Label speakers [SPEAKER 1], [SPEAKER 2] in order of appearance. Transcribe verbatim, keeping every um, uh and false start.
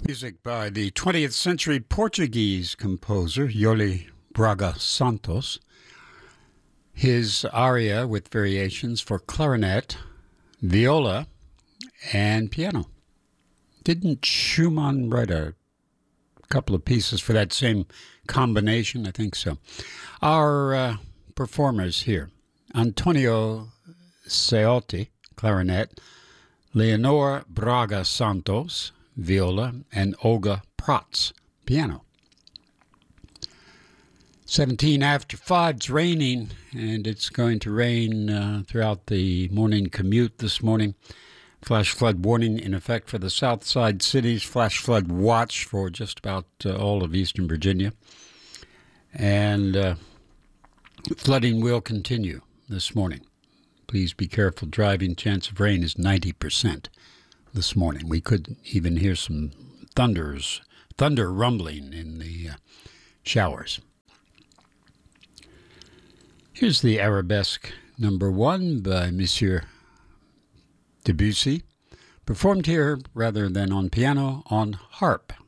[SPEAKER 1] Music by the twentieth century Portuguese composer Yoli Braga Santos. His aria with variations for clarinet, viola, and piano. Didn't Schumann write a couple of pieces for that same combination? I think so. Our uh, performers here: Antonio Seotti, clarinet; Leonor Braga Santos, viola; and Olga Protz, piano. seventeen after five, it's raining, and it's going to rain uh, throughout the morning commute this morning. Flash flood warning in effect for the south side cities. Flash flood watch for just about uh, all of eastern Virginia. And uh, flooding will continue this morning. Please be careful driving. Chance of rain is ninety percent this morning. We could even hear some thunders, thunder rumbling in the uh, showers. Here's the Arabesque number one by Monsieur Debussy, performed here rather than on piano, on harp.